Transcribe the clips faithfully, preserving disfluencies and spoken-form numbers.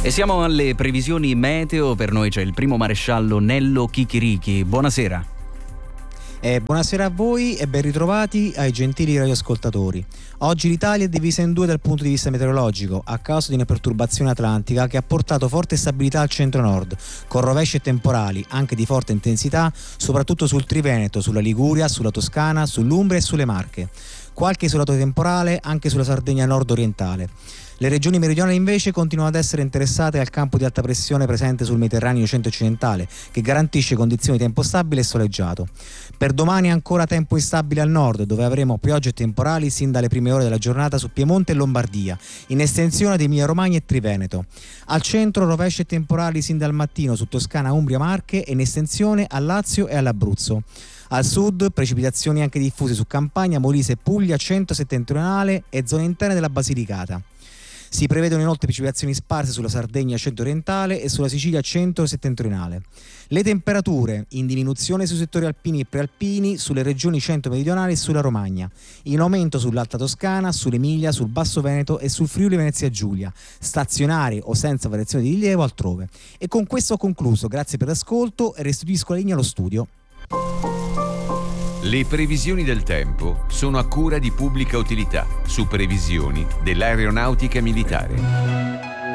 E siamo alle previsioni meteo. Per noi c'è il primo maresciallo Nello Chichirichi. Buonasera. Eh, buonasera a voi e ben ritrovati ai gentili radioascoltatori. Oggi l'Italia è divisa in due dal punto di vista meteorologico a causa di una perturbazione atlantica che ha portato forte stabilità al centro-nord, con rovesci e temporali, anche di forte intensità, soprattutto sul Triveneto, sulla Liguria, sulla Toscana, sull'Umbria e sulle Marche. Qualche isolato temporale anche sulla Sardegna nord-orientale. Le regioni meridionali invece continuano ad essere interessate al campo di alta pressione presente sul Mediterraneo centro-occidentale, che garantisce condizioni di tempo stabile e soleggiato. Per domani ancora tempo instabile al nord, dove avremo piogge e temporali sin dalle prime ore della giornata su Piemonte e Lombardia, in estensione ad Emilia-Romagna e Triveneto. Al centro rovesci e temporali sin dal mattino su Toscana, Umbria, Marche e in estensione a Lazio e all'Abruzzo. Al sud precipitazioni anche diffuse su Campania, Molise e Puglia, centro-settentrionale e zone interne della Basilicata. Si prevedono inoltre precipitazioni sparse sulla Sardegna centro-orientale e sulla Sicilia centro-settentrionale. Le temperature in diminuzione sui settori alpini e prealpini, sulle regioni centro-meridionali e sulla Romagna. In aumento sull'Alta Toscana, sull'Emilia, sul Basso Veneto e sul Friuli Venezia Giulia. Stazionari o senza variazioni di rilievo altrove. E con questo ho concluso. Grazie per l'ascolto e restituisco la linea allo studio. Le previsioni del tempo sono a cura di Pubblica Utilità, su previsioni dell'aeronautica militare.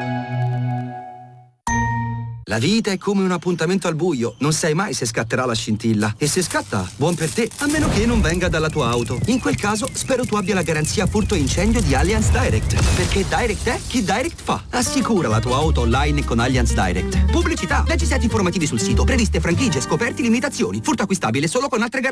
La vita è come un appuntamento al buio, non sai mai se scatterà la scintilla. E se scatta, buon per te, a meno che non venga dalla tua auto. In quel caso, spero tu abbia la garanzia furto incendio di Allianz Direct. Perché Direct è chi Direct fa. Assicura la tua auto online con Allianz Direct. Pubblicità, leggi set informativi sul sito, previste franchigie, scoperti, limitazioni. Furto acquistabile solo con altre garanzie.